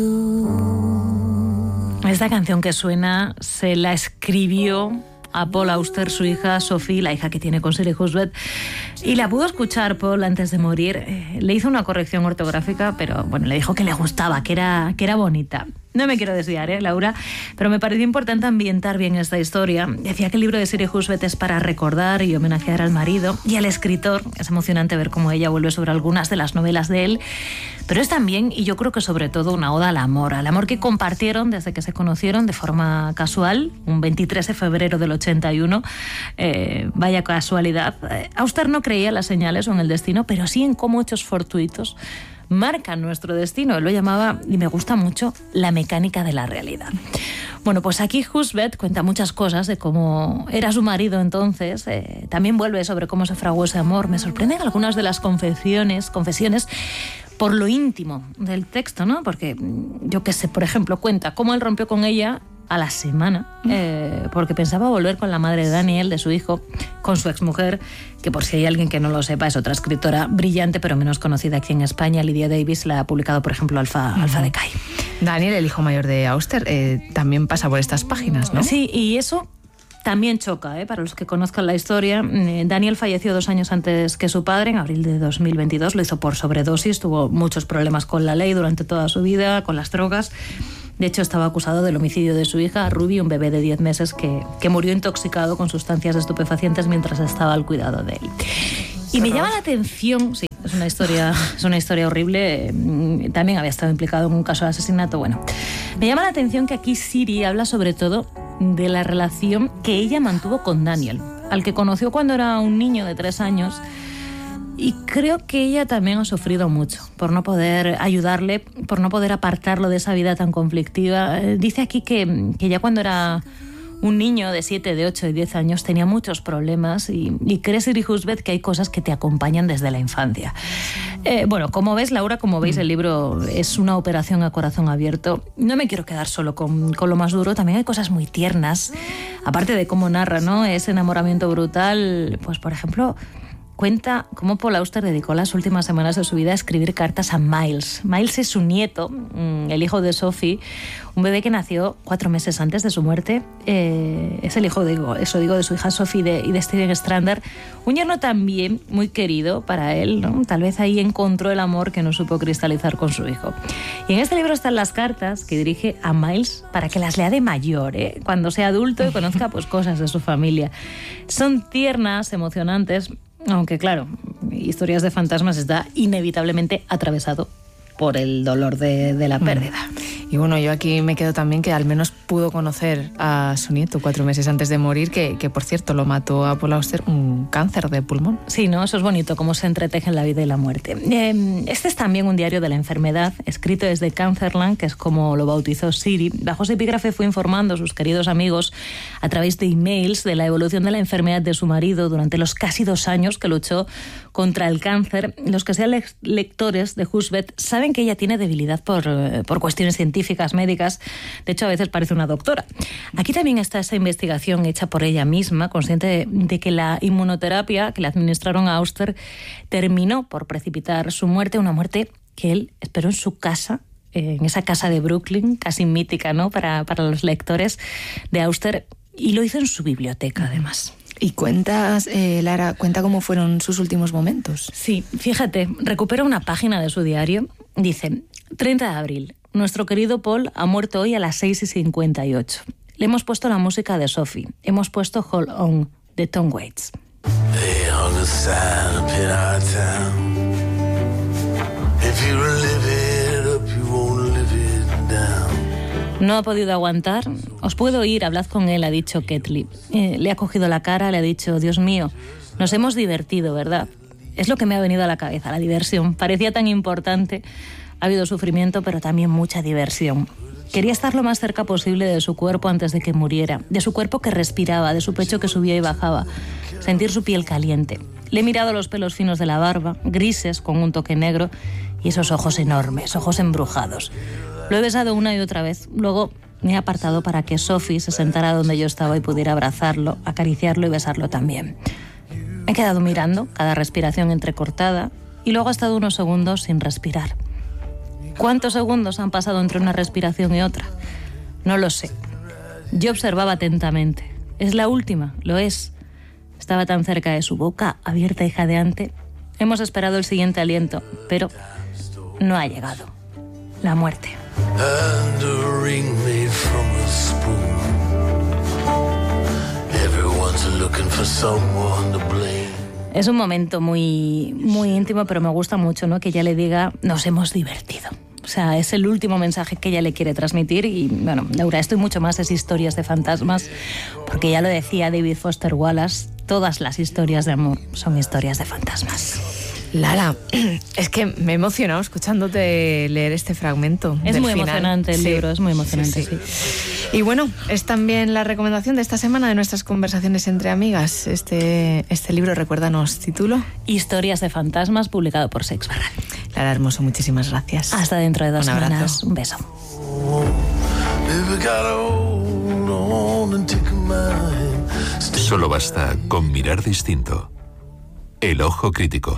Esta canción que suena se la escribió a Paul Auster, su hija Sophie, la hija que tiene con Siri Husbeth, y la pudo escuchar Paul antes de morir. Le hizo una corrección ortográfica, pero bueno, le dijo que le gustaba, que era bonita. No me quiero desviar, Laura, pero me pareció importante ambientar bien esta historia. Decía que el libro de Siri Husbeth es para recordar y homenajear al marido y al escritor. Es emocionante ver cómo ella vuelve sobre algunas de las novelas de él, pero es también, y yo creo que sobre todo, una oda al amor que compartieron desde que se conocieron de forma casual, un 23 de febrero del 81. Vaya casualidad. Auster no creía en las señales o en el destino, pero sí en cómo hechos fortuitos marcan nuestro destino. Él lo llamaba, y me gusta mucho, la mecánica de la realidad. Bueno, pues aquí Husbeth cuenta muchas cosas de cómo era su marido entonces. También vuelve sobre cómo se fraguó ese amor. Me sorprenden algunas de las confesiones por lo íntimo del texto, ¿no? Porque, yo qué sé, por ejemplo, cuenta cómo él rompió con ella a la semana, porque pensaba volver con la madre de Daniel, de su hijo, con su exmujer, que por si hay alguien que no lo sepa, es otra escritora brillante, pero menos conocida aquí en España, Lydia Davis, la ha publicado, por ejemplo, Alfa Decay. Daniel, el hijo mayor de Auster, también pasa por estas páginas, ¿no? Sí, y eso también choca, para los que conozcan la historia. Daniel falleció 2 años antes que su padre, en abril de 2022, lo hizo por sobredosis, tuvo muchos problemas con la ley durante toda su vida, con las drogas. De hecho, estaba acusado del homicidio de su hija, Ruby, un bebé de 10 meses que murió intoxicado con sustancias estupefacientes mientras estaba al cuidado de él. Y me llama la atención, sí, es una historia horrible, también había estado implicado en un caso de asesinato. Bueno, me llama la atención que aquí Siri habla sobre todo de la relación que ella mantuvo con Daniel, al que conoció cuando era un niño de 3 años. Y creo que ella también ha sufrido mucho por no poder ayudarle, por no poder apartarlo de esa vida tan conflictiva. Dice aquí que ya cuando era un niño de 7, de 8 y 10 años tenía muchos problemas y cree Siri Husbeth que hay cosas que te acompañan desde la infancia. Bueno, como ves, Laura, como veis, el libro es una operación a corazón abierto. No me quiero quedar solo con lo más duro, también hay cosas muy tiernas, aparte de cómo narra, ¿no?, ese enamoramiento brutal. Pues, por ejemplo, cuenta cómo Paul Auster dedicó las últimas semanas de su vida a escribir cartas a Miles. Miles es su nieto, el hijo de Sophie, un bebé que nació 4 meses antes de su muerte. Es el hijo, de su hija Sophie y de Steven Strander. Un yerno también muy querido para él, ¿no? Tal vez ahí encontró el amor que no supo cristalizar con su hijo. Y en este libro están las cartas que dirige a Miles para que las lea de mayor, cuando sea adulto y conozca pues cosas de su familia. Son tiernas, emocionantes, aunque claro, Historias de fantasmas está inevitablemente atravesado por el dolor de la pérdida. Y bueno, yo aquí me quedo también que al menos pudo conocer a su nieto 4 meses antes de morir, que por cierto lo mató a Paul Auster un cáncer de pulmón. Sí, ¿no? Eso es bonito, cómo se entretejen la vida y la muerte. Este es también un diario de la enfermedad, escrito desde Cancerland, que es como lo bautizó Siri. Bajo ese epígrafe fue informando a sus queridos amigos a través de emails de la evolución de la enfermedad de su marido durante los casi 2 años que luchó contra el cáncer. Los que sean lectores de Husbeth saben que ella tiene debilidad por cuestiones científicas, médicas. De hecho, a veces parece una doctora. Aquí también está esa investigación hecha por ella misma, consciente de que la inmunoterapia que le administraron a Auster terminó por precipitar su muerte, una muerte que él esperó en su casa, en esa casa de Brooklyn, casi mítica, ¿no?, para los lectores de Auster, y lo hizo en su biblioteca, además. Y cuentas, Lara, cuenta cómo fueron sus últimos momentos. Sí, fíjate, recupera una página de su diario. Dice: 30 de abril. Nuestro querido Paul ha muerto hoy a las 6:58. Le hemos puesto la música de Sophie. Hemos puesto Hold On, de Tom Waits. No ha podido aguantar. Os puedo ir, hablad con él, ha dicho Ketley. Le ha cogido la cara, le ha dicho: Dios mío, nos hemos divertido, ¿verdad? Es lo que me ha venido a la cabeza, la diversión. Parecía tan importante. Ha habido sufrimiento, pero también mucha diversión. Quería estar lo más cerca posible de su cuerpo antes de que muriera, de su cuerpo que respiraba, de su pecho que subía y bajaba, sentir su piel caliente. Le he mirado los pelos finos de la barba, grises con un toque negro, y esos ojos enormes, ojos embrujados. Lo he besado una y otra vez. Luego me he apartado para que Sophie se sentara donde yo estaba y pudiera abrazarlo, acariciarlo y besarlo también. Me he quedado mirando cada respiración entrecortada y luego he estado unos segundos sin respirar. ¿Cuántos segundos han pasado entre una respiración y otra? No lo sé. Yo observaba atentamente. ¿Es la última? Lo es. Estaba tan cerca de su boca, abierta y jadeante. Hemos esperado el siguiente aliento, pero no ha llegado. La muerte. Es un momento muy, muy íntimo, pero me gusta mucho, ¿no?, que ella le diga, nos hemos divertido. O sea, es el último mensaje que ella le quiere transmitir. Y bueno, Laura, esto y mucho más es historias de fantasmas, porque ya lo decía David Foster Wallace, todas las historias de amor son historias de fantasmas. Lala, es que me he emocionado escuchándote leer este fragmento. Es del muy final. Emocionante el libro, es muy emocionante, sí. Y bueno, es también la recomendación de esta semana de nuestras conversaciones entre amigas. Este libro, recuérdanos título. Historias de fantasmas, publicado por Seix Barral. Lara Hermoso, muchísimas gracias. Hasta dentro de 2 semanas. Abrazo. Un beso. Solo basta con mirar distinto. El ojo crítico.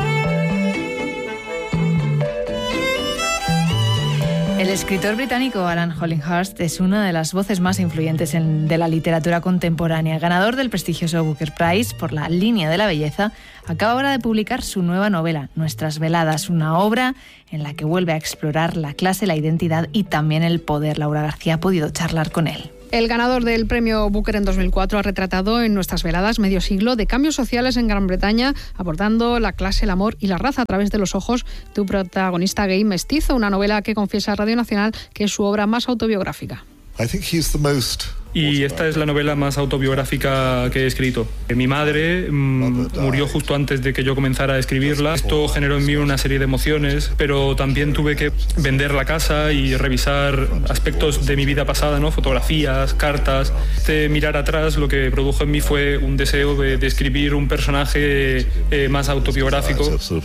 El escritor británico Alan Hollinghurst es una de las voces más influyentes de la literatura contemporánea. Ganador del prestigioso Booker Prize por La línea de la belleza, acaba ahora de publicar su nueva novela, Nuestras veladas, una obra en la que vuelve a explorar la clase, la identidad y también el poder. Laura García ha podido charlar con él. El ganador del premio Booker en 2004 ha retratado en Nuestras veladas medio siglo de cambios sociales en Gran Bretaña, abordando la clase, el amor y la raza a través de los ojos de un protagonista gay mestizo, una novela que confiesa a Radio Nacional que es su obra más autobiográfica. Y esta es la novela más autobiográfica que he escrito. Mi madre murió justo antes de que yo comenzara a escribirla. Esto generó en mí una serie de emociones, pero también tuve que vender la casa y revisar aspectos de mi vida pasada, ¿no? Fotografías, cartas. Mirar atrás lo que produjo en mí fue un deseo de escribir un personaje más autobiográfico.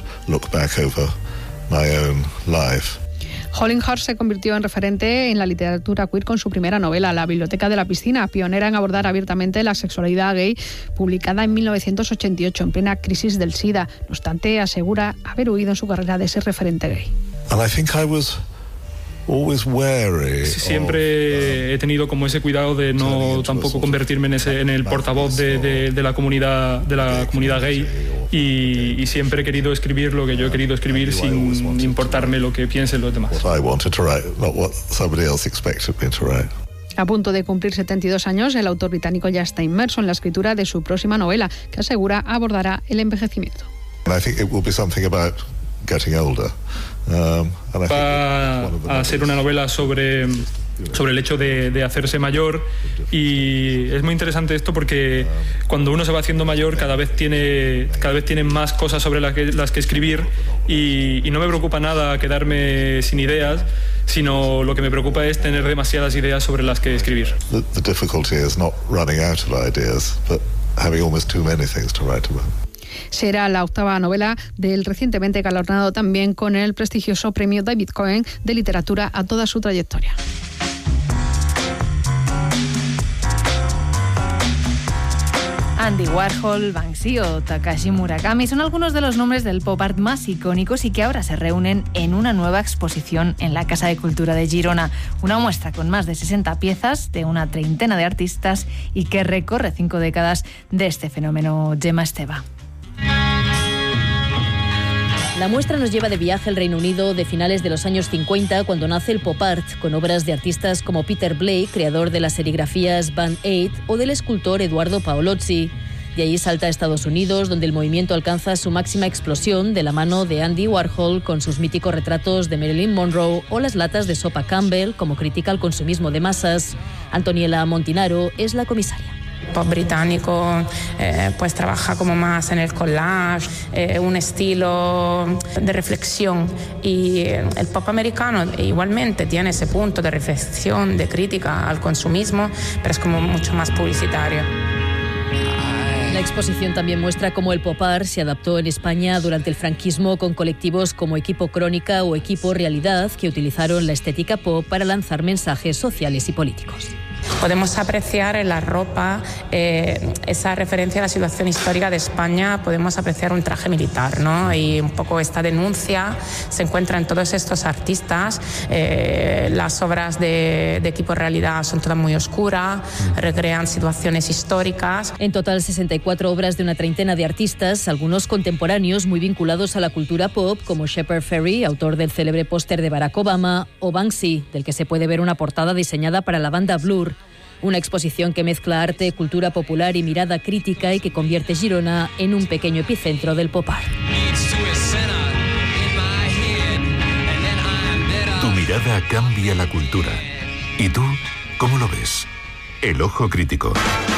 Hollinghurst se convirtió en referente en la literatura queer con su primera novela, La biblioteca de la piscina, pionera en abordar abiertamente la sexualidad gay, publicada en 1988, en plena crisis del SIDA. No obstante, asegura haber huido en su carrera de ese referente gay. Siempre he tenido como ese cuidado de no tampoco convertirme en el portavoz de la comunidad gay, y siempre he querido escribir lo que yo he querido escribir sin importarme lo que piensen los demás. A punto de cumplir 72 años, el autor británico ya está inmerso en la escritura de su próxima novela, que asegura abordará el envejecimiento. Va a ser una novela sobre el hecho de hacerse mayor, y es muy interesante esto porque cuando uno se va haciendo mayor cada vez tiene más cosas sobre las que escribir, y no me preocupa nada quedarme sin ideas, sino lo que me preocupa es tener demasiadas ideas sobre las que escribir. The difficulty is not running out of ideas, but having almost too many things to write about. Será la octava novela del recientemente galardonado también con el prestigioso premio David Cohen de literatura a toda su trayectoria. Andy Warhol, Banksy o Takashi Murakami son algunos de los nombres del pop art más icónicos y que ahora se reúnen en una nueva exposición en la Casa de Cultura de Girona. Una muestra con más de 60 piezas de una treintena de artistas y que recorre 5 décadas de este fenómeno. Gemma Esteva. La muestra nos lleva de viaje al Reino Unido de finales de los años 50, cuando nace el pop art, con obras de artistas como Peter Blake, creador de las serigrafías Band Aid, o del escultor Eduardo Paolozzi. De allí salta a Estados Unidos, donde el movimiento alcanza su máxima explosión de la mano de Andy Warhol, con sus míticos retratos de Marilyn Monroe, o las latas de sopa Campbell, como crítica al consumismo de masas. Antoniela Montinaro es la comisaria. El pop británico pues trabaja como más en el collage, un estilo de reflexión, y el pop americano igualmente tiene ese punto de reflexión, de crítica al consumismo, pero es como mucho más publicitario. La exposición también muestra cómo el pop art se adaptó en España durante el franquismo, con colectivos como Equipo Crónica o Equipo Realidad, que utilizaron la estética pop para lanzar mensajes sociales y políticos. podemos apreciar en la ropa esa referencia a la situación histórica de España, podemos apreciar un traje militar, ¿no? Y un poco esta denuncia se encuentra en todos estos artistas. Las obras de Equipo Realidad son todas muy oscuras, recrean situaciones históricas. En total 64 obras de una treintena de artistas, algunos contemporáneos muy vinculados a la cultura pop, como Shepard Fairey, autor del célebre póster de Barack Obama, o Banksy, del que se puede ver una portada diseñada para la banda Blur. Una exposición que mezcla arte, cultura popular y mirada crítica y que convierte Girona en un pequeño epicentro del pop art. Tu mirada cambia la cultura. ¿Y tú cómo lo ves? El Ojo Crítico.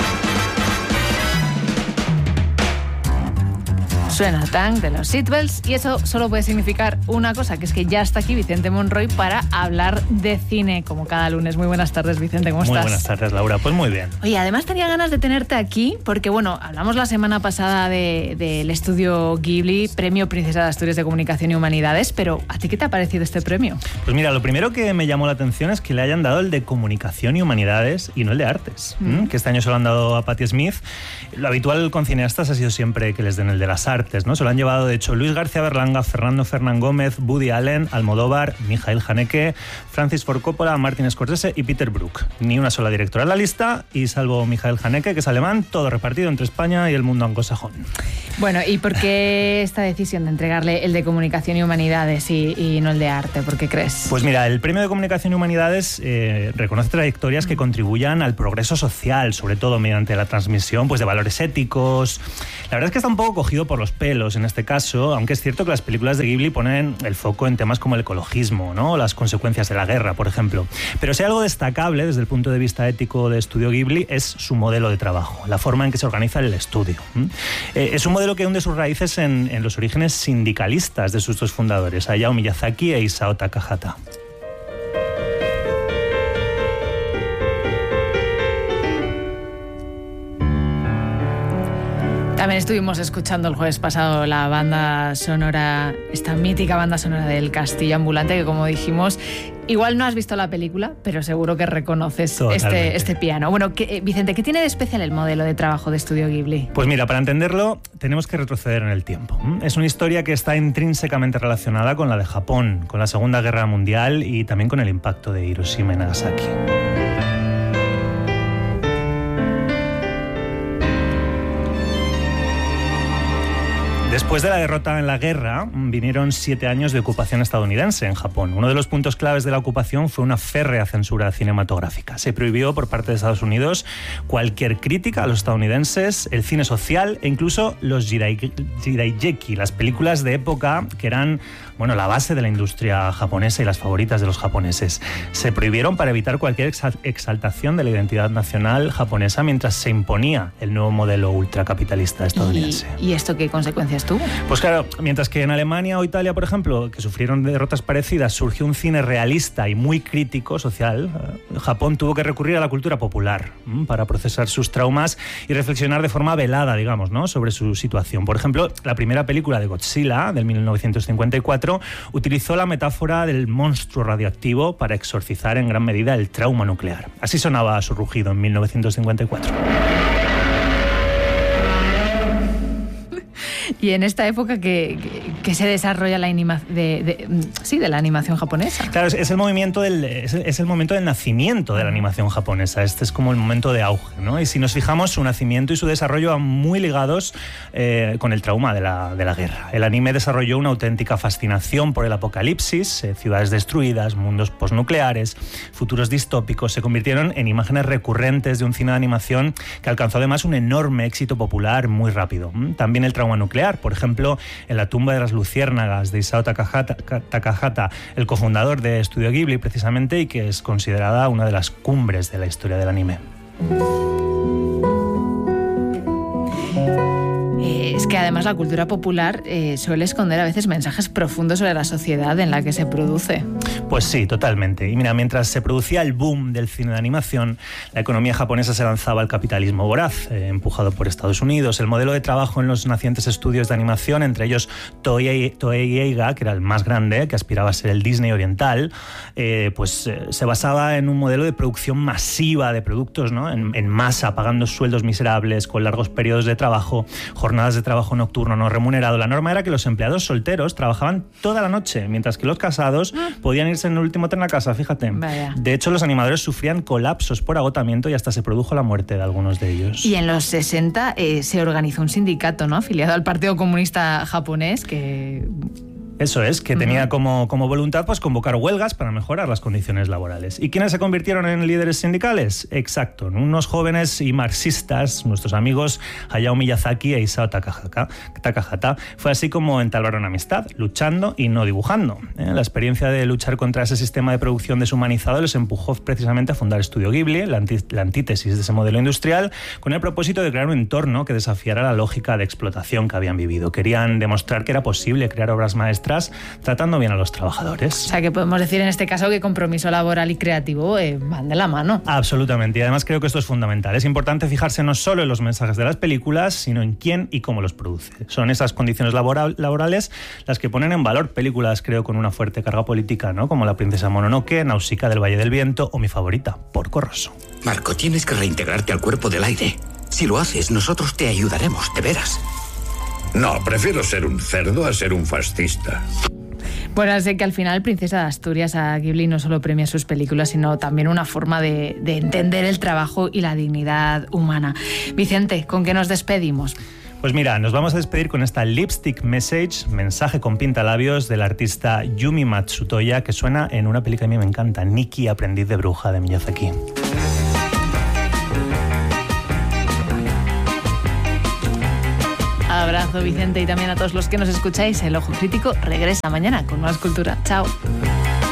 Suena Tang de los Seatbelts y eso solo puede significar una cosa, que es que ya está aquí Vicente Monroy para hablar de cine, como cada lunes. Muy buenas tardes, Vicente, ¿cómo estás? Muy buenas tardes, Laura. Pues muy bien. Oye, además tenía ganas de tenerte aquí porque, bueno, hablamos la semana pasada del estudio Ghibli, Premio Princesa de Asturias de Comunicación y Humanidades, pero ¿a ti qué te ha parecido este premio? Pues mira, lo primero que me llamó la atención es que le hayan dado el de Comunicación y Humanidades y no el de Artes, que este año se lo han dado a Patti Smith. Lo habitual con cineastas ha sido siempre que les den el de las artes, ¿no? Se lo han llevado, de hecho, Luis García Berlanga, Fernando Fernán Gómez, Woody Allen, Almodóvar, Michael Haneke, Francis Ford Coppola, Martin Scorsese y Peter Brook. Ni una sola directora en la lista y, salvo Michael Haneke, que es alemán, todo repartido entre España y el mundo anglosajón. Bueno, ¿y por qué esta decisión de entregarle el de Comunicación y Humanidades y no el de Arte? ¿Por qué crees? Pues mira, el Premio de Comunicación y Humanidades reconoce trayectorias que contribuyan al progreso social, sobre todo mediante la transmisión pues, de valores éticos. La verdad es que está un poco cogido por los pelos en este caso, aunque es cierto que las películas de Ghibli ponen el foco en temas como el ecologismo, ¿no? Las consecuencias de la guerra, por ejemplo. Pero si hay algo destacable desde el punto de vista ético de Estudio Ghibli es su modelo de trabajo, la forma en que se organiza el estudio. Es un modelo que hunde sus raíces en los orígenes sindicalistas de sus dos fundadores, Hayao Miyazaki e Isao Takahata. También estuvimos escuchando el jueves pasado la banda sonora, esta mítica banda sonora del Castillo Ambulante, que como dijimos, igual no has visto la película, pero seguro que reconoces este piano. Bueno, Vicente, ¿qué tiene de especial el modelo de trabajo de Estudio Ghibli? Pues mira, para entenderlo tenemos que retroceder en el tiempo. Es una historia que está intrínsecamente relacionada con la de Japón, con la Segunda Guerra Mundial y también con el impacto de Hiroshima y Nagasaki. Después de la derrota en la guerra, vinieron 7 años de ocupación estadounidense en Japón. Uno de los puntos claves de la ocupación fue una férrea censura cinematográfica. Se prohibió por parte de Estados Unidos cualquier crítica a los estadounidenses, el cine social e incluso los jidaigeki, las películas de época que eran, bueno, la base de la industria japonesa y las favoritas de los japoneses. Se prohibieron para evitar cualquier exaltación de la identidad nacional japonesa mientras se imponía el nuevo modelo ultracapitalista estadounidense. ¿Y esto qué consecuencias tuvo? Pues claro, mientras que en Alemania o Italia, por ejemplo, que sufrieron derrotas parecidas, surgió un cine realista y muy crítico social, Japón tuvo que recurrir a la cultura popular para procesar sus traumas y reflexionar de forma velada, digamos, ¿no?, sobre su situación. Por ejemplo, la primera película de Godzilla, del 1954, utilizó la metáfora del monstruo radioactivo para exorcizar en gran medida el trauma nuclear. Así sonaba su rugido en 1954. Y en esta época que se desarrolla la animación japonesa. Claro, es el momento del nacimiento de la animación japonesa. Este es como el momento de auge, ¿no? Y si nos fijamos, su nacimiento y su desarrollo van muy ligados con el trauma de la guerra. El anime desarrolló una auténtica fascinación por el apocalipsis, ciudades destruidas, mundos posnucleares, futuros distópicos. Se convirtieron en imágenes recurrentes de un cine de animación que alcanzó además un enorme éxito popular muy rápido. También el trauma nuclear, por ejemplo, en La tumba de las luciérnagas de Isao Takahata, el cofundador de Estudio Ghibli precisamente, y que es considerada una de las cumbres de la historia del anime. Es que además la cultura popular suele esconder a veces mensajes profundos sobre la sociedad en la que se produce. Pues sí, totalmente. Y mira, mientras se producía el boom del cine de animación, la economía japonesa se lanzaba al capitalismo voraz, empujado por Estados Unidos. El modelo de trabajo en los nacientes estudios de animación, entre ellos Toei Eiga, que era el más grande, que aspiraba a ser el Disney oriental, se basaba en un modelo de producción masiva de productos, ¿no? en masa, pagando sueldos miserables, con largos periodos de trabajo, jornadas de trabajo nocturno no remunerado. La norma era que los empleados solteros trabajaban toda la noche, mientras que los casados podían irse en el último tren a casa, fíjate. Vaya. De hecho, los animadores sufrían colapsos por agotamiento y hasta se produjo la muerte de algunos de ellos. Y en los 60 se organizó un sindicato, ¿no?, afiliado al Partido Comunista Japonés, que... Eso es, que tenía como voluntad pues convocar huelgas para mejorar las condiciones laborales. ¿Y quiénes se convirtieron en líderes sindicales? Exacto, unos jóvenes y marxistas, nuestros amigos Hayao Miyazaki e Isao Takahata. Fue así como entablaron amistad, luchando y no dibujando. La experiencia de luchar contra ese sistema de producción deshumanizado les empujó precisamente a fundar Estudio Ghibli, la antítesis de ese modelo industrial, con el propósito de crear un entorno que desafiara la lógica de explotación que habían vivido. Querían demostrar que era posible crear obras maestras tratando bien a los trabajadores. O sea, que podemos decir en este caso que compromiso laboral y creativo van de la mano. Absolutamente, y además creo que esto es fundamental. Es importante fijarse no solo en los mensajes de las películas, sino en quién y cómo los produce. Son esas condiciones laborales las que ponen en valor películas, creo, con una fuerte carga política, ¿no? Como La princesa Mononoke, Nausicaa del Valle del Viento o mi favorita, Porco Rosso. Marco, tienes que reintegrarte al cuerpo del aire. Si lo haces, nosotros te ayudaremos, de veras. No, prefiero ser un cerdo a ser un fascista. Bueno, así que al final Princesa de Asturias a Ghibli no solo premia sus películas, sino también una forma de entender el trabajo y la dignidad humana. Vicente, ¿con qué nos despedimos? Pues mira, nos vamos a despedir con esta Lipstick Message, mensaje con pintalabios del artista Yumi Matsutoya, que suena en una película que a mí me encanta, Nikki, aprendiz de bruja, de Miyazaki. Abrazo, Vicente, y también a todos los que nos escucháis. El Ojo Crítico regresa mañana con más cultura. Chao.